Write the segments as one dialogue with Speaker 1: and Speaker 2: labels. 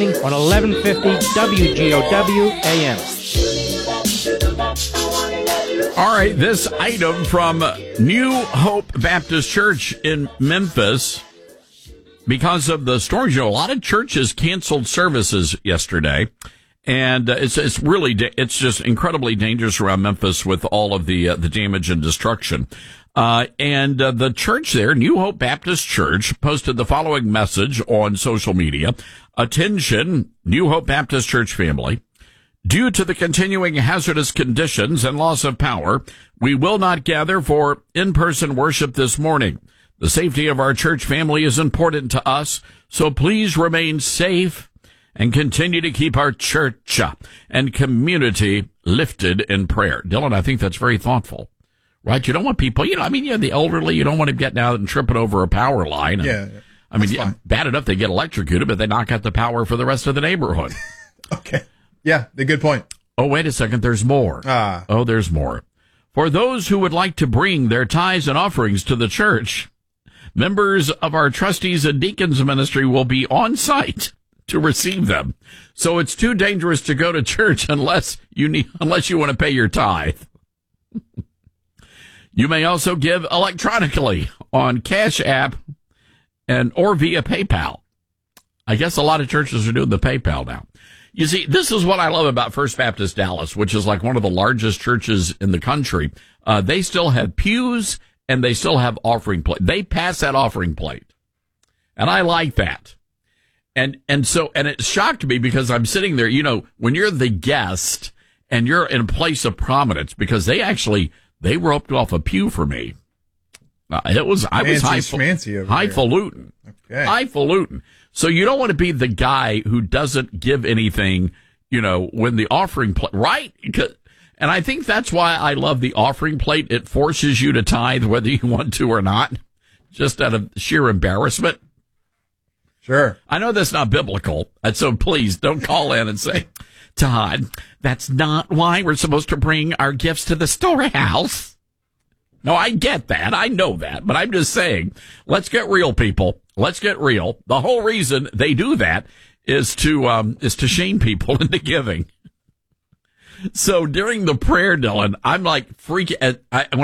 Speaker 1: on 1150 WGOW AM.
Speaker 2: All right, this item from New Hope Baptist Church in Memphis. Because of the storms, a lot of churches canceled services yesterday. And it's just incredibly dangerous around Memphis with all of the damage and destruction. The church there, New Hope Baptist Church, posted the following message on social media. Attention, New Hope Baptist Church family. Due to the continuing hazardous conditions and loss of power, we will not gather for in-person worship this morning. The safety of our church family is important to us, so please remain safe and continue to keep our church and community lifted in prayer. Dylan, I think that's very thoughtful, right? You don't want people, the elderly, you don't want them getting out and tripping over a power line. Bad enough they get electrocuted, but they knock out the power for the rest of the neighborhood.
Speaker 3: Okay. Yeah, the good point.
Speaker 2: Oh, wait a second. There's more. Oh, there's more. For those who would like to bring their tithes and offerings to the church, members of our trustees and deacons ministry will be on site to receive them. So it's too dangerous to go to church unless you want to pay your tithe. You may also give electronically on Cash App or via PayPal. I guess a lot of churches are doing the PayPal now. You see, this is what I love about First Baptist Dallas, which is like one of the largest churches in the country. They still have pews and they still have offering plate. They pass that offering plate. And I like that. And it shocked me because I'm sitting there, when you're the guest and you're in a place of prominence, because they roped off a pew for me. I was highfalutin. Okay. Highfalutin. So you don't want to be the guy who doesn't give anything, when the offering plate, right? And I think that's why I love the offering plate. It forces you to tithe whether you want to or not, just out of sheer embarrassment.
Speaker 3: Sure.
Speaker 2: I know that's not biblical, and so please don't call in and say, Todd, that's not why we're supposed to bring our gifts to the storehouse. No, I get that. I know that. But I'm just saying, let's get real, people. Let's get real. The whole reason they do that is to shame people into giving. So during the prayer, Dylan, I'm like freaking.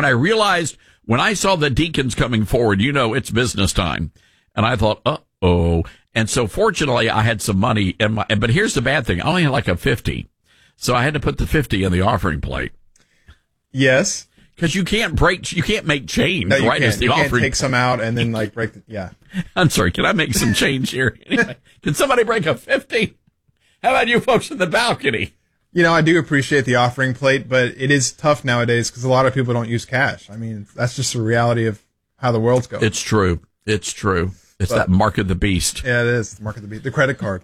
Speaker 2: When I saw the deacons coming forward, it's business time. And I thought, uh-oh. And so fortunately, I had some money but here's the bad thing. I only had like a 50. So I had to put the 50 in the offering plate.
Speaker 3: Yes.
Speaker 2: Because you can't make change,
Speaker 3: no,
Speaker 2: right?
Speaker 3: You can't take some out and then break yeah.
Speaker 2: I'm sorry, can I make some change here? Anyway, can somebody break a 50? How about you folks in the balcony?
Speaker 3: I do appreciate the offering plate, but it is tough nowadays because a lot of people don't use cash. That's just the reality of how the world's going.
Speaker 2: It's true. It's that mark of the beast.
Speaker 3: Yeah, it is. The mark of the beast. The credit card.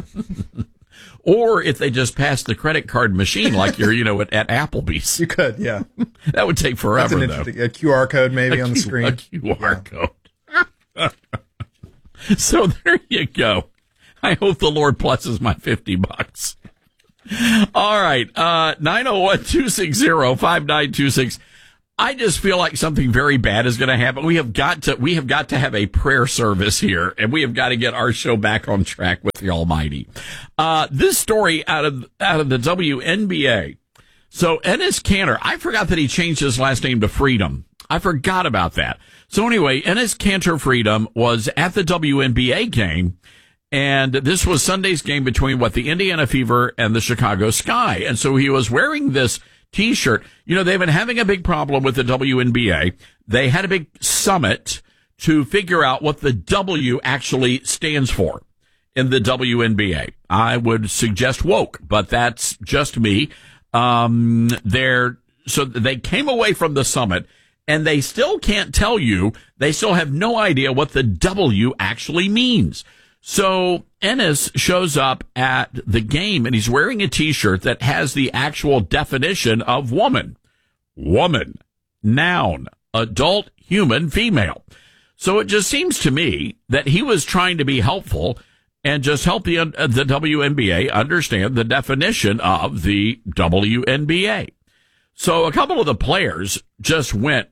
Speaker 2: Or if they just pass the credit card machine like you're, at Applebee's.
Speaker 3: You could, yeah.
Speaker 2: That would take forever, though.
Speaker 3: A QR code maybe on the screen.
Speaker 2: A QR code. So there you go. I hope the Lord blesses my $50. All right. 901-260-5926. I just feel like something very bad is going to happen. We have got to have a prayer service here, and we have got to get our show back on track with the Almighty. This story out of the WNBA. So Enes Kanter, I forgot that he changed his last name to Freedom. I forgot about that. So anyway, Enes Kanter Freedom was at the WNBA game, and this was Sunday's game between the Indiana Fever and the Chicago Sky. And so he was wearing this T-shirt. They've been having a big problem with the WNBA. They had a big summit to figure out what the W actually stands for in the WNBA. I would suggest woke, but that's just me. So they came away from the summit and they still can't tell you. They still have no idea what the W actually means. So Enes shows up at the game and he's wearing a T-shirt that has the actual definition of woman. Woman, noun, adult, human, female. So it just seems to me that he was trying to be helpful and just help the WNBA understand the definition of the WNBA. So a couple of the players just went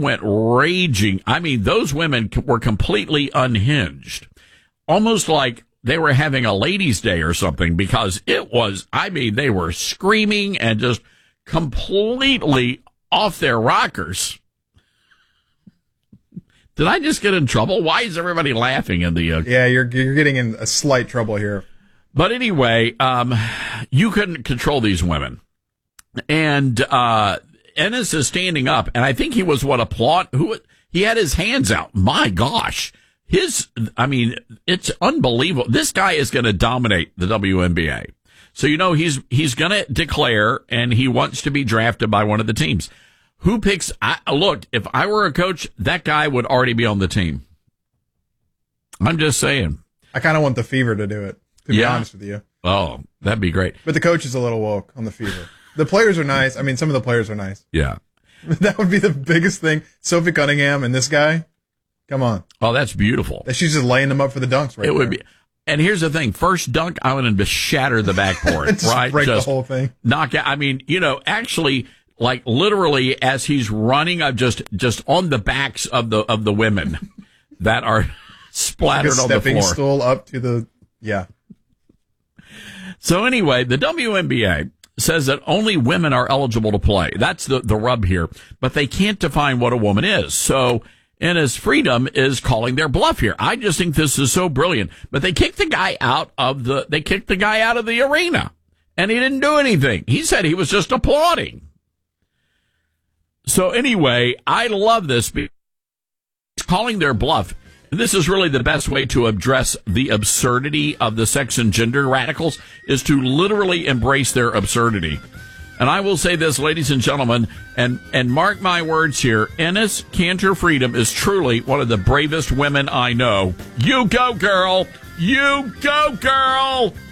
Speaker 2: raging. Those women were completely unhinged. Almost like, they were having a ladies' day or something, because it was, I mean, they were screaming and just completely off their rockers. Did I just get in trouble? Why is everybody laughing in the...
Speaker 3: Yeah, you're getting in a slight trouble here.
Speaker 2: But anyway, you couldn't control these women. And Ennis is standing up, and I think he was he had his hands out. My gosh. It's unbelievable. This guy is going to dominate the WNBA. So, he's going to declare, and he wants to be drafted by one of the teams. Who picks? Look, if I were a coach, that guy would already be on the team. I'm just saying.
Speaker 3: I kind of want the Fever to do it, to be honest with you.
Speaker 2: Oh, that'd be great.
Speaker 3: But the coach is a little woke on the Fever. The players are nice. I mean, some of the players are nice.
Speaker 2: Yeah.
Speaker 3: That would be the biggest thing. Sophie Cunningham and this guy. Come on.
Speaker 2: Oh, that's beautiful.
Speaker 3: She's just laying them up for the dunks right now. It would be.
Speaker 2: And here's the thing. First dunk, I would have shatter the backboard. Right?
Speaker 3: Break the whole thing.
Speaker 2: Knock out. I mean, actually, like literally as he's running, I'm just on the backs of the women that are splattered
Speaker 3: like
Speaker 2: on the floor.
Speaker 3: Stepping stool up to the, yeah.
Speaker 2: So anyway, the WNBA says that only women are eligible to play. That's the rub here. But they can't define what a woman is. So Ennis Freedom is calling their bluff here. I just think this is so brilliant. But they kicked the guy out of the arena. And he didn't do anything. He said he was just applauding. So anyway, I love this. He's calling their bluff. This is really the best way to address the absurdity of the sex and gender radicals, is to literally embrace their absurdity. And I will say this, ladies and gentlemen, and mark my words here, Ennis Cantor Freedom is truly one of the bravest women I know. You go, girl! You go, girl!